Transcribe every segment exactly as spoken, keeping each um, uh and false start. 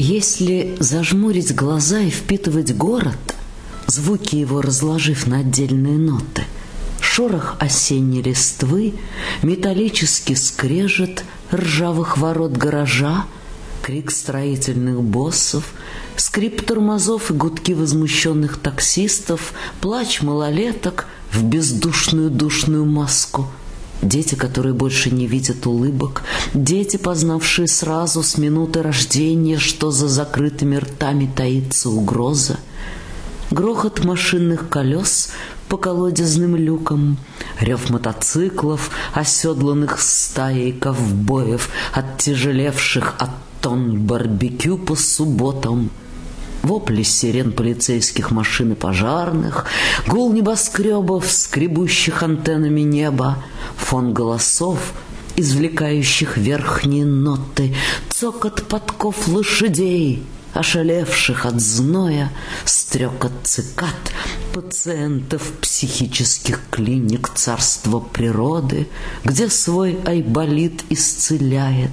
Если зажмурить глаза и впитывать город, звуки его разложив на отдельные ноты, шорох осенней листвы, металлический скрежет ржавых ворот гаража, крик строительных боссов, скрип тормозов и гудки возмущенных таксистов, плач малолеток в бездушную душную маску, дети, которые больше не видят улыбок, дети, познавшие сразу с минуты рождения, что за закрытыми ртами таится угроза, грохот машинных колес по колодезным люкам, рев мотоциклов, оседланных стаей ковбоев, оттяжелевших от тонн барбекю по субботам, вопли сирен полицейских машин и пожарных, гул небоскребов, скребущих антеннами неба, фон голосов, извлекающих верхние ноты, цокот подков лошадей, ошалевших от зноя, стрекот цикад, пациентов психических клиник царства природы, где свой айболит исцеляет.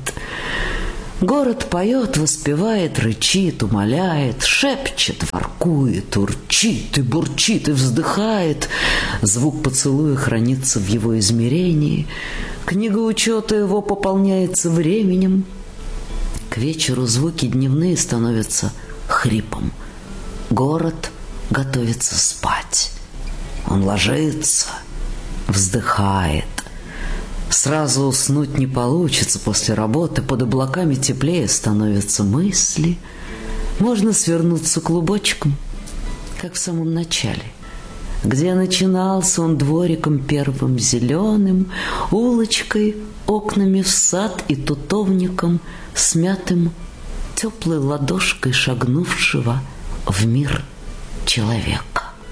Город поет, воспевает, рычит, умоляет, шепчет, воркует, урчит и бурчит и вздыхает. Звук поцелуя хранится в его измерении. Книга учета его пополняется временем. К вечеру звуки дневные становятся хрипом. Город готовится спать. Он ложится, вздыхает. Сразу уснуть не получится после работы, под облаками теплее становятся мысли. Можно свернуться клубочком, как в самом начале, где начинался он двориком первым зеленым, улочкой, окнами в сад и тутовником, смятым теплой ладошкой шагнувшего в мир человека.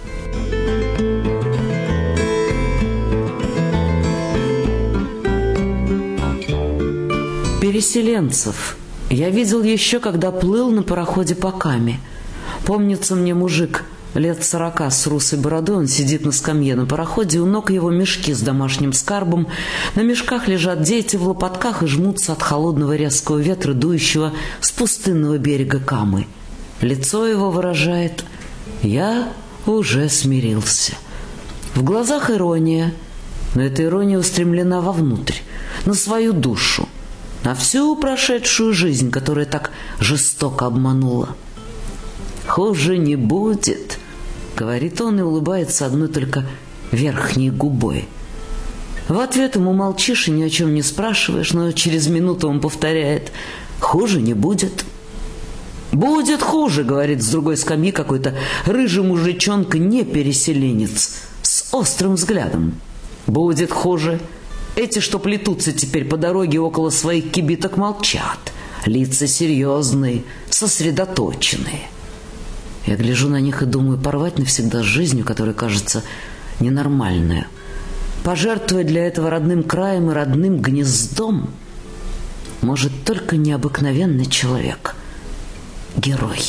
Переселенцев я видел еще, когда плыл на пароходе по Каме. Помнится мне мужик лет сорока с русой бородой, он сидит на скамье на пароходе, у ног его мешки с домашним скарбом, на мешках лежат дети в лопатках и жмутся от холодного резкого ветра, дующего с пустынного берега Камы. Лицо его выражает: «Я уже смирился». В глазах ирония, но эта ирония устремлена вовнутрь, на свою душу, на всю прошедшую жизнь, которая так жестоко обманула. «Хуже не будет», — говорит он и улыбается одной только верхней губой. В ответ ему молчишь и ни о чем не спрашиваешь, но через минуту он повторяет: «Хуже не будет». «Будет хуже», — говорит с другой скамьи какой-то рыжий мужичонка, не переселенец, с острым взглядом. «Будет хуже. Эти, что плетутся теперь по дороге около своих кибиток, молчат. Лица серьезные, сосредоточенные». Я гляжу на них и думаю, порвать навсегда с жизнью, которая кажется ненормальной, пожертвовать для этого родным краем и родным гнездом может только необыкновенный человек, герой.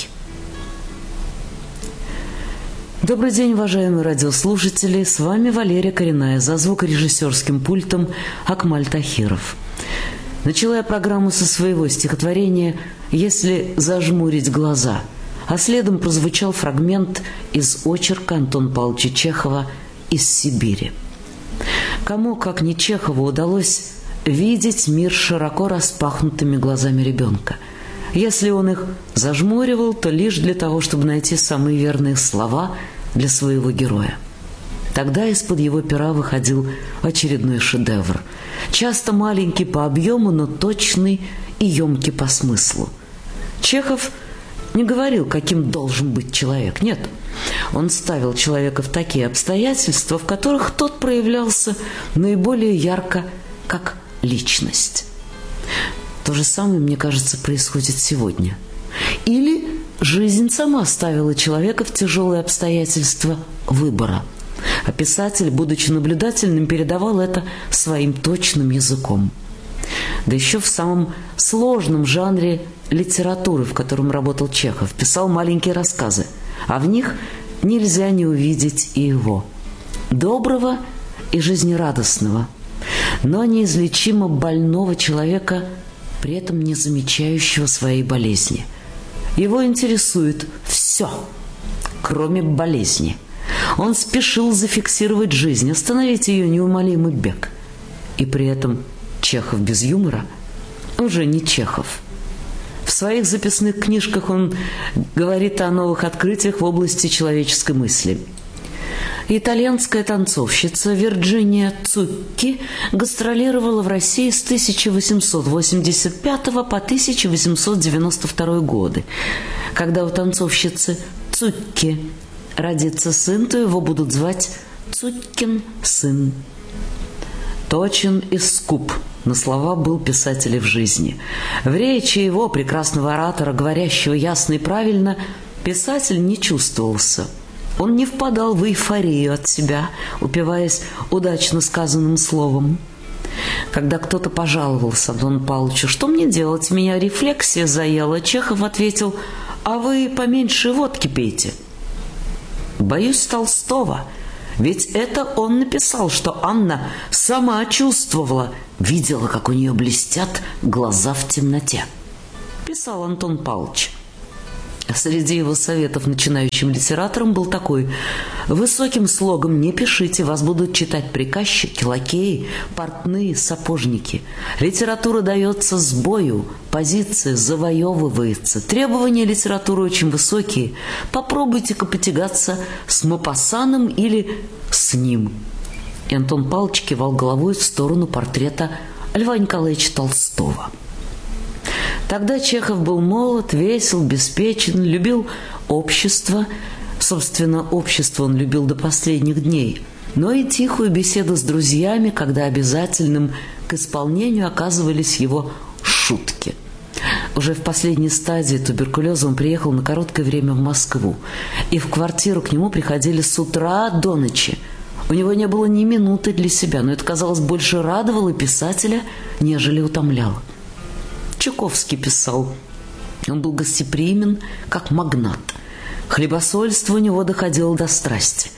Добрый день, уважаемые радиослушатели! С вами Валерия Коренная, за звукорежиссерским пультом Акмаль Тахиров. Начала я программу со своего стихотворения «Если зажмурить глаза», а следом прозвучал фрагмент из очерка Антона Павловича Чехова «Из Сибири». Кому, как не Чехову, удалось видеть мир широко распахнутыми глазами ребенка? Если он их зажмуривал, то лишь для того, чтобы найти самые верные слова для своего героя. Тогда из-под его пера выходил очередной шедевр. Часто маленький по объему, но точный и емкий по смыслу. Чехов не говорил, каким должен быть человек. Нет, он ставил человека в такие обстоятельства, в которых тот проявлялся наиболее ярко как личность. То же самое, мне кажется, происходит сегодня. Или жизнь сама ставила человека в тяжелые обстоятельства выбора. А писатель, будучи наблюдательным, передавал это своим точным языком. Да еще в самом сложном жанре литературы, в котором работал Чехов, писал маленькие рассказы, а в них нельзя не увидеть и его. Доброго и жизнерадостного, но неизлечимо больного человека, при этом не замечающего своей болезни. Его интересует все, кроме болезни. Он спешил зафиксировать жизнь, остановить ее неумолимый бег. И при этом Чехов без юмора уже не Чехов. В своих записных книжках он говорит о новых открытиях в области человеческой мысли. Итальянская танцовщица Вирджиния Цукки гастролировала в России с тысяча восемьсот восемьдесят пятого по тысяча восемьсот девяносто второй годы. Когда у танцовщицы Цукки родится сын, то его будут звать Цуккин сын. Точен и скуп на слова был писатель в жизни. В речи его, прекрасного оратора, говорящего ясно и правильно, писатель не чувствовался. Он не впадал в эйфорию от себя, упиваясь удачно сказанным словом. Когда кто-то пожаловался Антону Павловичу: «Что мне делать? Меня рефлексия заела», Чехов ответил: «А вы поменьше водки пейте». Боюсь Толстого, ведь это он написал, что Анна сама чувствовала, видела, как у нее блестят глаза в темноте. Писал Антон Павлович. Среди его советов начинающим литераторам был такой: высоким слогом не пишите, вас будут читать приказчики, лакеи, портные, сапожники. Литература дается с бою, позиция завоевывается. Требования литературы очень высокие. Попробуйте-ка потягаться с Мопассаном или с ним. И Антон Павлович кивал головой в сторону портрета Льва Николаевича Толстого. Тогда Чехов был молод, весел, беспечен, любил общество. Собственно, общество он любил до последних дней. Но и тихую беседу с друзьями, когда обязательным к исполнению оказывались его шутки. Уже в последней стадии туберкулеза он приехал на короткое время в Москву. И в квартиру к нему приходили с утра до ночи. У него не было ни минуты для себя, но это, казалось, больше радовало писателя, нежели утомляло. Чуковский писал: он был гостеприимен, как магнат. Хлебосольство у него доходило до страсти.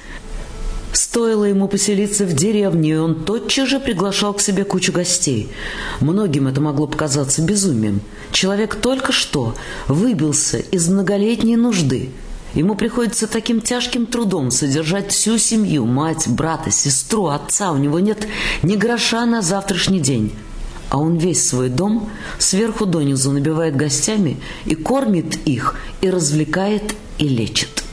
Стоило ему поселиться в деревне, и он тотчас же приглашал к себе кучу гостей. Многим это могло показаться безумием. Человек только что выбился из многолетней нужды. Ему приходится таким тяжким трудом содержать всю семью, мать, брата, сестру, отца. У него нет ни гроша на завтрашний день. А он весь свой дом сверху донизу набивает гостями и кормит их, и развлекает, и лечит.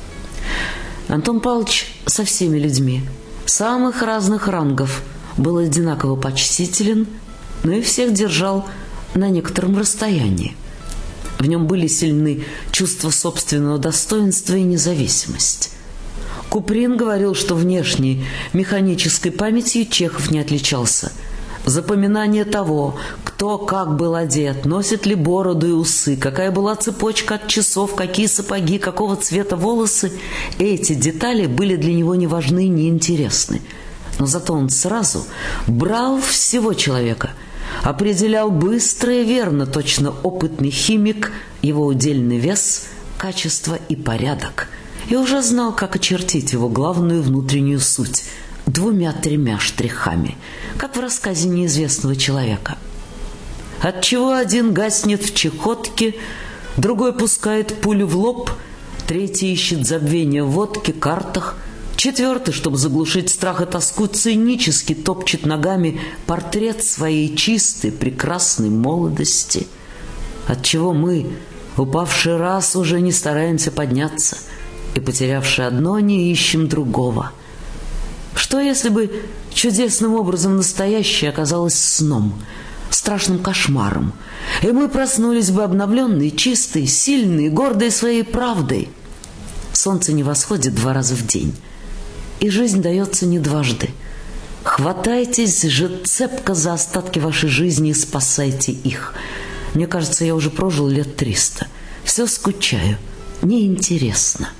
Антон Павлович со всеми людьми самых разных рангов был одинаково почтителен, но и всех держал на некотором расстоянии. В нем были сильны чувство собственного достоинства и независимость. Куприн говорил, что внешней механической памятью Чехов не отличался. Запоминание того, кто как был одет, носит ли бороду и усы, какая была цепочка от часов, какие сапоги, какого цвета волосы, эти детали были для него не важны и не интересны. Но зато он сразу брал всего человека, определял быстро и верно, точно опытный химик, его удельный вес, качество и порядок, и уже знал, как очертить его главную внутреннюю суть – двумя-тремя штрихами, как в рассказе неизвестного человека. Отчего один гаснет в чехотке, другой пускает пулю в лоб, третий ищет забвение в водке, картах, четвертый, чтобы заглушить страх и тоску, цинически топчет ногами портрет своей чистой, прекрасной молодости. Отчего мы, упавший раз, уже не стараемся подняться, и, потерявши одно, не ищем другого. Что, если бы чудесным образом настоящее оказалось сном, страшным кошмаром, и мы проснулись бы обновленные, чистые, сильные, гордые своей правдой? Солнце не восходит два раза в день, и жизнь дается не дважды. Хватайтесь же цепко за остатки вашей жизни и спасайте их. Мне кажется, я уже прожил лет триста. Все скучаю, неинтересно.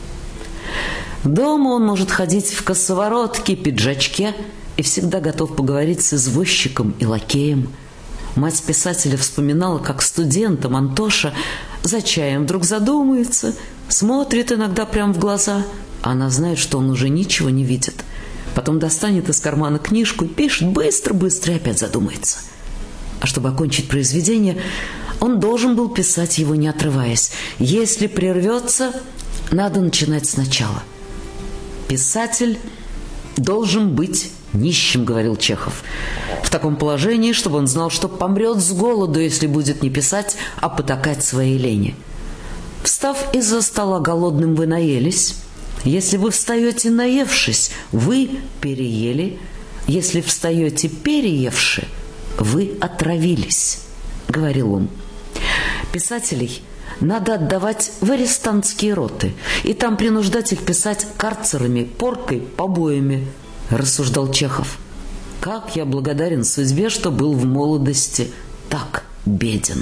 Дома он может ходить в косоворотке, пиджачке и всегда готов поговорить с извозчиком и лакеем. Мать писателя вспоминала, как студентом Антоша за чаем вдруг задумается, смотрит иногда прямо в глаза, а она знает, что он уже ничего не видит. Потом достанет из кармана книжку, пишет быстро-быстро и опять задумается. А чтобы окончить произведение, Он должен был писать его, не отрываясь. Если прервется, надо начинать сначала. Писатель должен быть нищим, говорил Чехов. В таком положении, чтобы он знал, что помрет с голоду, если будет не писать, а потакать своей лени. Встав из-за стола голодным, вы наелись. Если вы встаете наевшись, вы переели. Если встаете переевши, вы отравились, говорил он. Писателей надо отдавать в арестантские роты, и там принуждать их писать карцерами, поркой, побоями, рассуждал Чехов. Как я благодарен судьбе, что был в молодости так беден.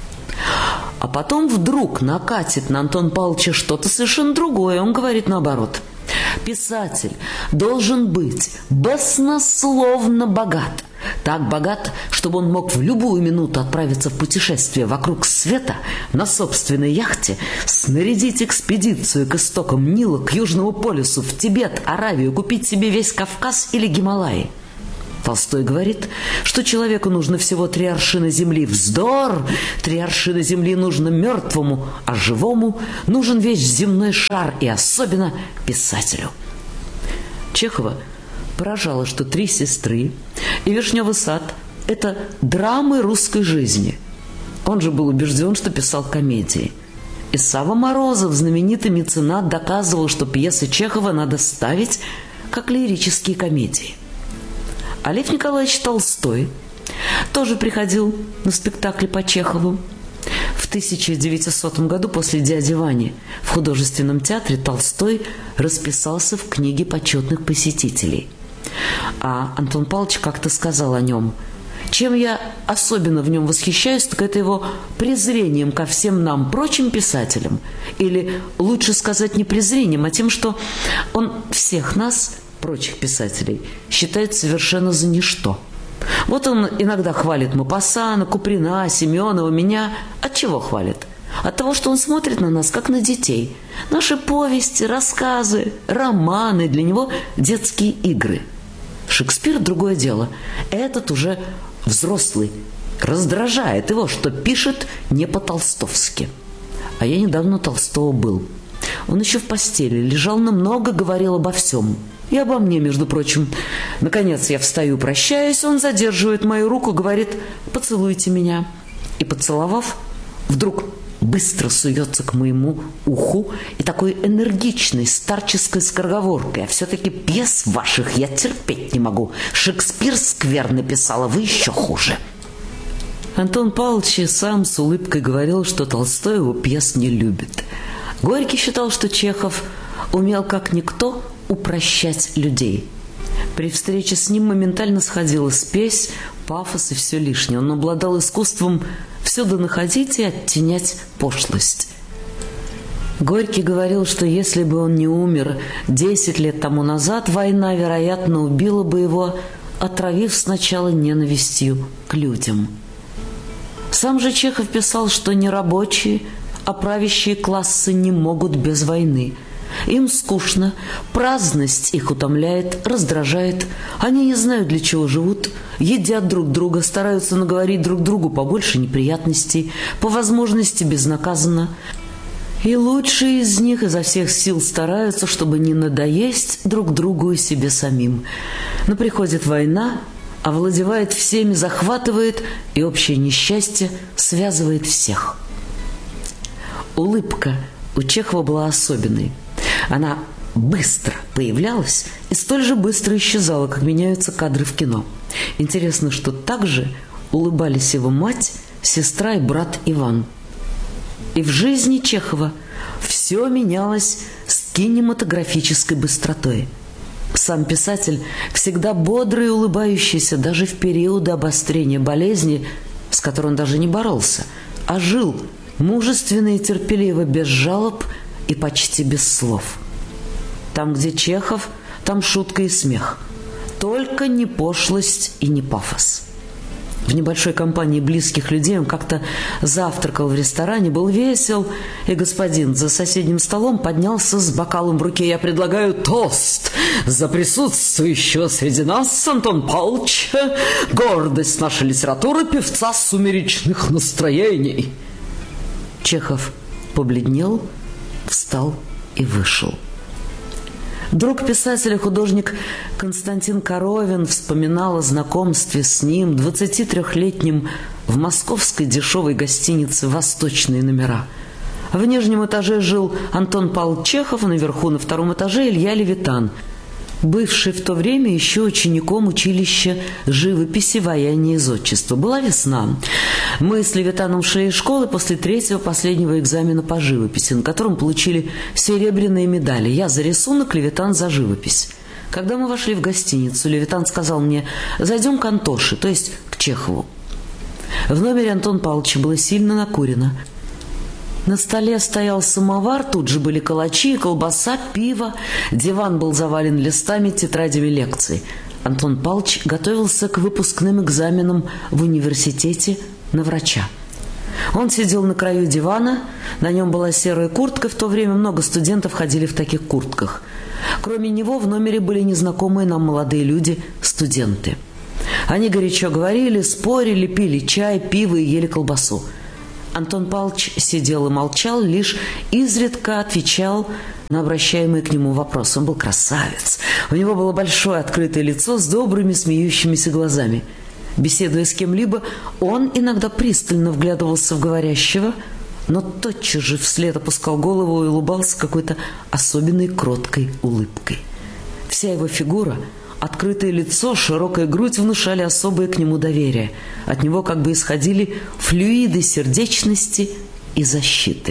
А потом вдруг накатит на Антона Павловича что-то совершенно другое. Он говорит наоборот. Писатель должен быть баснословно богат. Так богат, чтобы он мог в любую минуту отправиться в путешествие вокруг света на собственной яхте, снарядить экспедицию к истокам Нила, к Южному полюсу, в Тибет, Аравию, купить себе весь Кавказ или Гималаи. Толстой говорит, что человеку нужно всего три аршина земли. Вздор! Три аршина земли нужно мертвому, а живому нужен весь земной шар, и особенно писателю. Чехова поражало, что «Три сестры» и «Вишневый сад» – это драмы русской жизни. Он же был убежден, что писал комедии. И Савва Морозов, знаменитый меценат, доказывал, что пьесы Чехова надо ставить как лирические комедии. А Лев Николаевич Толстой тоже приходил на спектакли по Чехову. В тысяча девятисотом году после «Дяди Вани» в художественном театре Толстой расписался в книге почетных посетителей. А Антон Павлович как-то сказал о нем: чем я особенно в нем восхищаюсь, так это его презрением ко всем нам, прочим писателям. Или лучше сказать не презрением, а тем, что он всех нас, прочих писателей, считает совершенно за ничто. Вот он иногда хвалит Мопассана, Куприна, Семенова, меня. От чего хвалит? От того, что он смотрит на нас, как на детей. Наши повести, рассказы, романы для него детские игры. Шекспир – другое дело. Этот уже взрослый. Раздражает его, что пишет не по-толстовски. А я недавно у Толстого был. Он еще в постели лежал, но много говорил обо всем. И обо мне, между прочим. Наконец я встаю, прощаюсь, он задерживает мою руку, говорит: «Поцелуйте меня». И, поцеловав, вдруг быстро суется к моему уху и такой энергичной старческой скороговоркой: «А все-таки пьес ваших я терпеть не могу. Шекспир скверно писал, а вы еще хуже». Антон Павлович и сам с улыбкой говорил, что Толстой его пьес не любит. Горький считал, что Чехов умел как никто упрощать людей. При встрече с ним моментально сходила спесь, пафос и все лишнее. Он обладал искусством всюду находить и оттенять пошлость. Горький говорил, что если бы он не умер десять лет тому назад, война, вероятно, убила бы его, отравив сначала ненавистью к людям. Сам же Чехов писал, что не рабочие, а правящие классы не могут без войны. Им скучно, праздность их утомляет, раздражает. Они не знают, для чего живут, едят друг друга, стараются наговорить друг другу побольше неприятностей, по возможности безнаказанно. И лучшие из них изо всех сил стараются, чтобы не надоесть друг другу и себе самим. Но приходит война, овладевает всеми, захватывает, и общее несчастье связывает всех. Улыбка у Чехова была особенной. Она быстро появлялась и столь же быстро исчезала, как меняются кадры в кино. Интересно, что также улыбались его мать, сестра и брат Иван. И в жизни Чехова все менялось с кинематографической быстротой. Сам писатель, всегда бодрый и улыбающийся, даже в периоды обострения болезни, с которой он даже не боролся, а жил мужественно и терпеливо, без жалоб и почти без слов. Там, где Чехов, там шутка и смех. Только не пошлость и не пафос. В небольшой компании близких людей он как-то завтракал в ресторане, был весел, и господин за соседним столом поднялся с бокалом в руке. «Я предлагаю тост за присутствующего среди нас Антон Павловича, гордость нашей литературы, певца сумеречных настроений». Чехов побледнел, встал и вышел. Друг писателя, художник Константин Коровин вспоминал о знакомстве с ним, двадцатитрёхлетним, в московской дешевой гостинице «Восточные номера». В нижнем этаже жил Антон Павлович Чехов, а наверху, на втором этаже, Илья Левитан, бывший в то время еще учеником училища живописи, ваяния и зодчества. Была весна. Мы с Левитаном шли из школы после третьего последнего экзамена по живописи, на котором получили серебряные медали. Я за рисунок, Левитан за живопись. Когда мы вошли в гостиницу, Левитан сказал мне: «Зайдем к Антоше», то есть к Чехову. В номере Антона Павловича было сильно накурено. На столе стоял самовар, тут же были калачи, колбаса, пиво. Диван был завален листами, тетрадями лекций. Антон Павлович готовился к выпускным экзаменам в университете на врача. Он сидел на краю дивана, на нем была серая куртка, в то время много студентов ходили в таких куртках. Кроме него в номере были незнакомые нам молодые люди, студенты. Они горячо говорили, спорили, пили чай, пиво и ели колбасу. Антон Павлович сидел и молчал, лишь изредка отвечал на обращаемые к нему вопросы. Он был красавец. У него было большое открытое лицо с добрыми смеющимися глазами. Беседуя с кем-либо, он иногда пристально вглядывался в говорящего, но тотчас же вслед опускал голову и улыбался какой-то особенной кроткой улыбкой. Вся его фигура, открытое лицо, широкая грудь внушали особое к нему доверие. От него как бы исходили флюиды сердечности и защиты.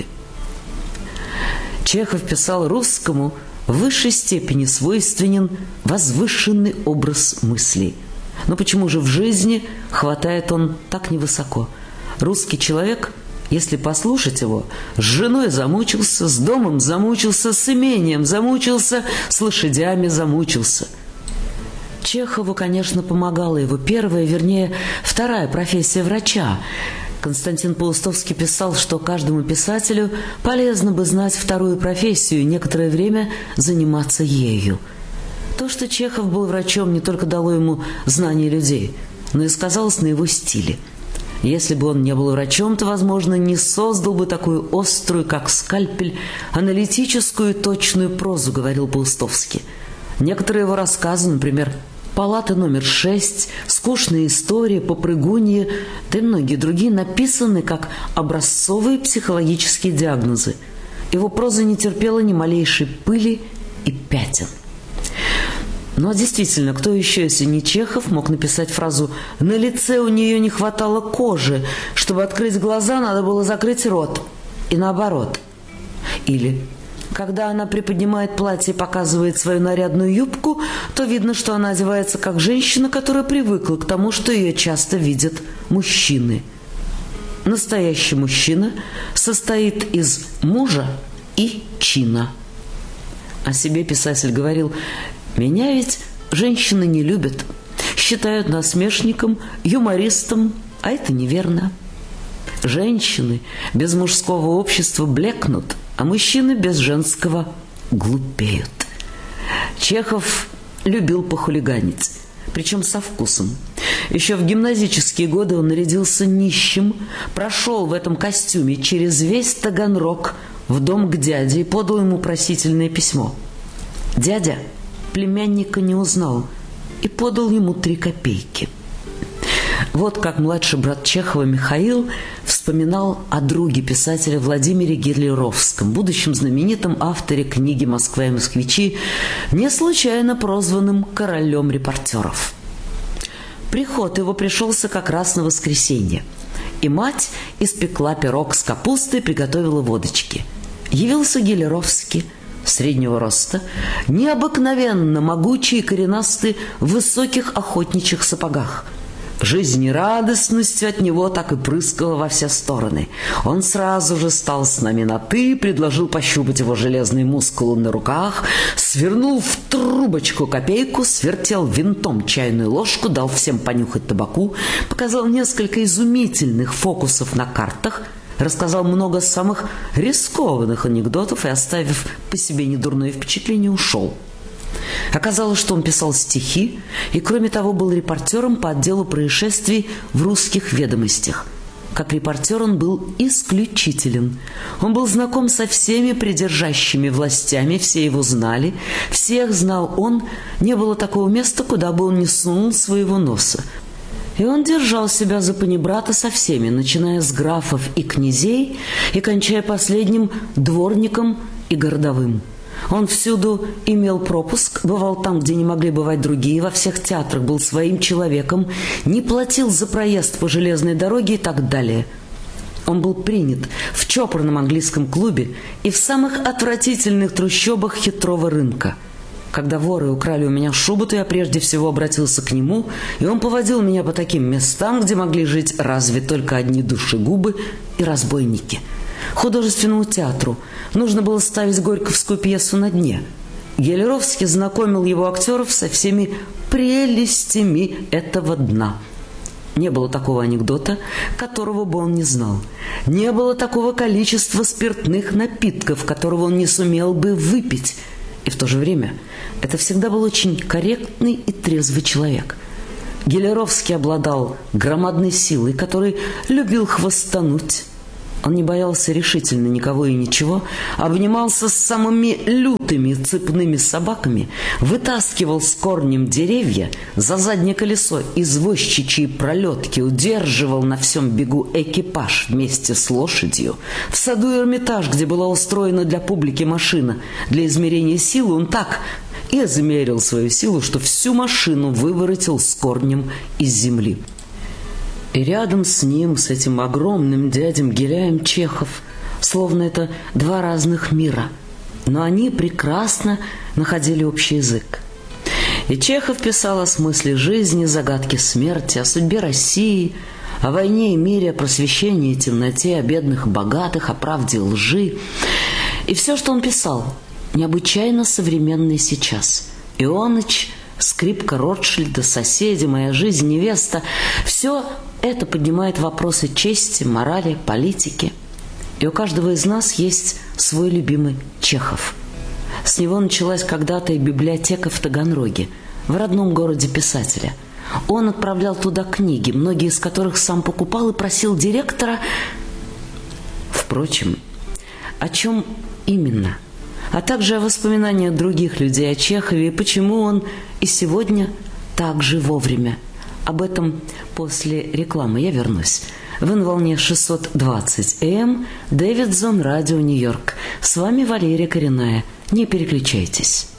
Чехов писал русскому в высшей степени свойственен возвышенный образ мыслей. Но почему же в жизни хватает он так невысоко? Русский человек, если послушать его, с женой замучился, с домом замучился, с имением замучился, с лошадями замучился. Чехову, конечно, помогала его первая, вернее, вторая профессия врача. Константин Паустовский писал, что каждому писателю полезно бы знать вторую профессию и некоторое время заниматься ею. То, что Чехов был врачом, не только дало ему знание людей, но и сказалось на его стиле. Если бы он не был врачом, то, возможно, не создал бы такую острую, как скальпель, аналитическую и точную прозу, говорил Паустовский. Некоторые его рассказы, например, «Палата номер шесть», «Скучная история», «Попрыгунья», да и многие другие, написаны как образцовые психологические диагнозы. Его проза не терпела ни малейшей пыли и пятен. Но действительно, кто еще, если не Чехов, мог написать фразу «На лице у нее не хватало кожи, чтобы открыть глаза, надо было закрыть рот», и наоборот. Или «Когда она приподнимает платье и показывает свою нарядную юбку, то видно, что она одевается как женщина, которая привыкла к тому, что ее часто видят мужчины». Настоящий мужчина состоит из мужа и чина. О себе писатель говорил: «Меня ведь женщины не любят, считают насмешником, юмористом, а это неверно. Женщины без мужского общества блекнут, а мужчины без женского глупеют». Чехов любил похулиганить, причем со вкусом. Еще в гимназические годы он нарядился нищим, прошел в этом костюме через весь Таганрог в дом к дяде и подал ему просительное письмо. Дядя племянника не узнал и подал ему три копейки. Вот как младший брат Чехова Михаил вспоминал о друге писателя Владимире Гитлеровском, будущем знаменитом авторе книги «Москва и москвичи», не случайно прозванным королем репортеров. Приход его пришелся как раз на воскресенье, и мать испекла пирог с капустой и приготовила водочки. Явился Гитлеровский, среднего роста, необыкновенно могучий и коренастый в высоких охотничьих сапогах. Жизнерадостностью от него так и прыскало во все стороны. Он сразу же стал с нами на «ты», предложил пощупать его железные мускулы на руках, свернул в трубочку копейку, свертел винтом чайную ложку, дал всем понюхать табаку, показал несколько изумительных фокусов на картах, рассказал много самых рискованных анекдотов и, оставив по себе недурное впечатление, ушел. Оказалось, что он писал стихи и, кроме того, был репортером по отделу происшествий в «Русских ведомостях». Как репортер он был исключителен. Он был знаком со всеми придержащими властями, все его знали, всех знал он, не было такого места, куда бы он не сунул своего носа. И он держал себя за панибрата со всеми, начиная с графов и князей и кончая последним дворником и городовым. Он всюду имел пропуск, бывал там, где не могли бывать другие, во всех театрах был своим человеком, не платил за проезд по железной дороге и так далее. Он был принят в чопорном английском клубе и в самых отвратительных трущобах хитрого рынка. Когда воры украли у меня шубу, то я прежде всего обратился к нему, и он поводил меня по таким местам, где могли жить разве только одни душегубы и разбойники. Художественному театру нужно было ставить горьковскую пьесу на дне. Гелеровский знакомил его актеров со всеми прелестями этого дна. Не было такого анекдота, которого бы он не знал. Не было такого количества спиртных напитков, которого он не сумел бы выпить. И в то же время это всегда был очень корректный и трезвый человек. Гелеровский обладал громадной силой, который любил хвастануть. Он не боялся решительно никого и ничего, обнимался с самыми лютыми цепными собаками, вытаскивал с корнем деревья, за заднее колесо извозчичьи пролетки, удерживал на всем бегу экипаж вместе с лошадью. В саду Эрмитаж, где была устроена для публики машина для измерения силы, он так и измерил свою силу, что всю машину выворотил с корнем из земли. И рядом с ним, с этим огромным дядем Геляем, Чехов, словно это два разных мира. Но они прекрасно находили общий язык. И Чехов писал о смысле жизни, загадке смерти, о судьбе России, о войне и мире, о просвещении и темноте, о бедных и богатых, о правде и лжи. И все, что он писал, необычайно современное сейчас. Ионыч, скрипка Ротшильда, соседи, моя жизнь, невеста – все это поднимает вопросы чести, морали, политики. И у каждого из нас есть свой любимый Чехов. С него началась когда-то и библиотека в Таганроге, в родном городе писателя. Он отправлял туда книги, многие из которых сам покупал и просил директора. Впрочем, о чем именно? А также о воспоминаниях других людей о Чехове и почему он и сегодня так же вовремя. Об этом после рекламы. Я вернусь. Вы на волне шестьсот двадцать эй эм, Дэвидсон, радио Нью-Йорк. С вами Валерия Коренная. Не переключайтесь.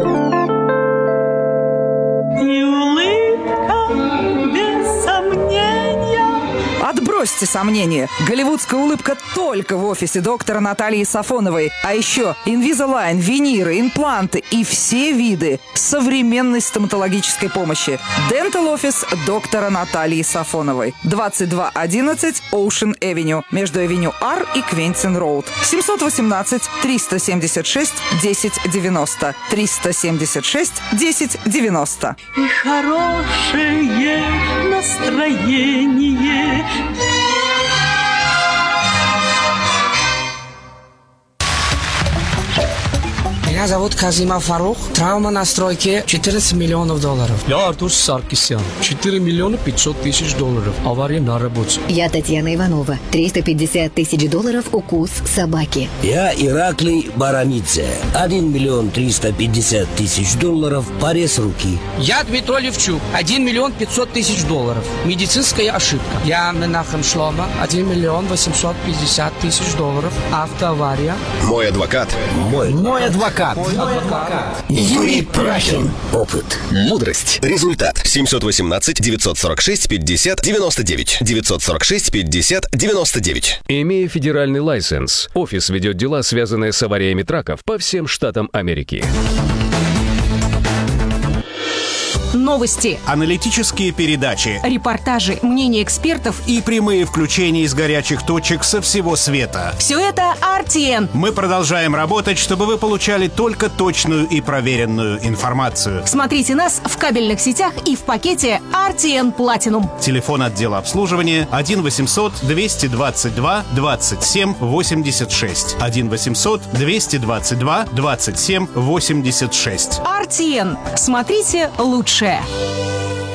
Отбросьте сомнения. Голливудская улыбка только в офисе доктора Натальи Сафоновой. А еще Invisalign, виниры, импланты и все виды современной стоматологической помощи. Dental Office доктора Натальи Сафоновой. двадцать два одиннадцать Ocean Avenue. Между Авеню Ар и Квентин Роуд. семьсот восемнадцать триста семьдесят шесть десять девяносто. триста семьдесят шесть десять девяносто. И хорошее настроение. Меня зовут Казима Фарух. Травма на стройке четырнадцать миллионов долларов. Я Артур Саркисян. четыре миллиона пятьсот тысяч долларов. Авария на работе. Я Татьяна Иванова. триста пятьдесят тысяч долларов укус собаки. Я Ираклий Барамидзе. один миллион триста пятьдесят тысяч долларов. Порез руки. Я Дмитрий Левчук. один миллион пятьсот тысяч долларов. Медицинская ошибка. Я Менахем Шлома. один миллион восемьсот пятьдесят тысяч долларов. Автоавария. Мой адвокат. Мой, Мой адвокат. Мой адвокат. Юрий Прахин. Опыт. Мудрость. Результат. семьсот восемнадцать девятьсот сорок шесть пятьдесят девяносто девять. девятьсот сорок шесть пятьдесят девяносто девять. Имея федеральный лайсенс, офис ведет дела, связанные с авариями траков по всем штатам Америки. новости, аналитические передачи, репортажи, мнения экспертов и прямые включения из горячих точек со всего света. Все это ар ти эн. Мы продолжаем работать, чтобы вы получали только точную и проверенную информацию. Смотрите нас в кабельных сетях и в пакете ар ти эн Platinum. Телефон отдела обслуживания один восемьсот двести двадцать два двадцать семь восемьдесят шесть. один восемьсот двести двадцать два двадцать семь восемьдесят шесть. ар ти эн. Смотрите лучшее.